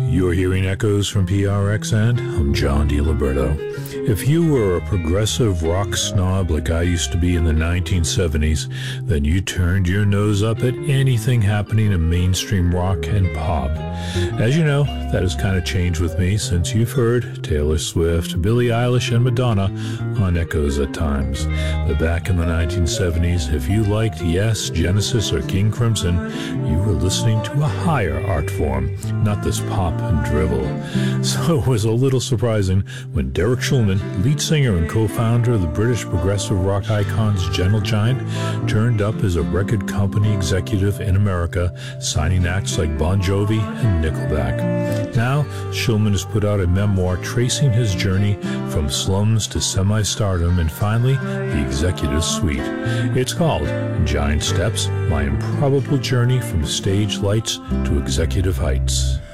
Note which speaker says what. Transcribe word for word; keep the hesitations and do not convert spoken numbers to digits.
Speaker 1: You're hearing echoes from P R X, and I'm John DiLiberto. If you were a progressive rock snob like I used to be in the nineteen seventies, then you turned your nose up at anything happening in mainstream rock and pop. As you know, that has kind of changed with me since you've heard Taylor Swift, Billie Eilish, and Madonna on Echoes at times. But back in the nineteen seventies, if you liked Yes, Genesis, or King Crimson, you were listening to a higher art form, not this pop and drivel. So it was a little surprising when Derek Shulman, lead singer and co-founder of the British progressive rock icons Gentle Giant, turned up as a record company executive in America, signing acts like Bon Jovi and Nickelback. Now, Shulman has put out a memoir tracing his journey from slums to semi-stardom and finally the executive suite. It's called Giant Steps: My Improbable Journey from Stage Lights to Executive Heights.